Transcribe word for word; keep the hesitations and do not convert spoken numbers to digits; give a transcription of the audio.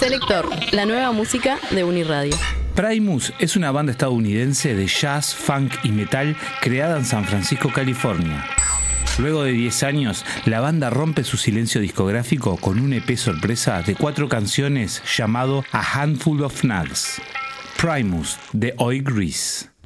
Selector, la nueva música de Uniradio. Primus es una banda estadounidense de jazz, funk y metal creada en San Francisco, California. Luego de diez años, la banda rompe su silencio discográfico con un E P sorpresa de cuatro canciones llamado A Handful of Nugs. Primus, de Oi Grease.